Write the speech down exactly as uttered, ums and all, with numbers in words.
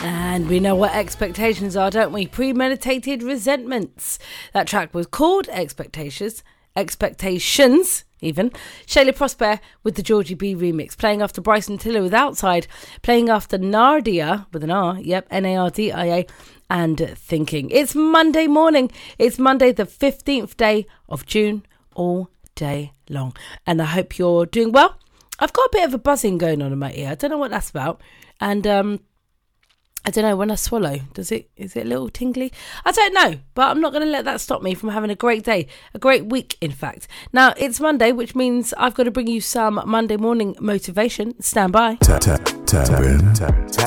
And we know what expectations are, don't we? Premeditated resentments. That track was called Expectations. Expectations, even. Shayla Prosper with the Georgie B remix, playing after Bryson Tiller with Outside, playing after Nardia with an R, yep, N A R D I A, and Thinking. It's Monday morning. It's Monday, the fifteenth day of June, all day long. And I hope you're doing well. I've got a bit of a buzzing going on in my ear. I don't know what that's about. And, um, I don't know, when I swallow, does it, is it a little tingly? I don't know, but I'm not going to let that stop me from having a great day, a great week, in fact. Now, it's Monday, which means I've got to bring you some Monday morning motivation. Stand by. Tap, tap, tap in. Tap, tap.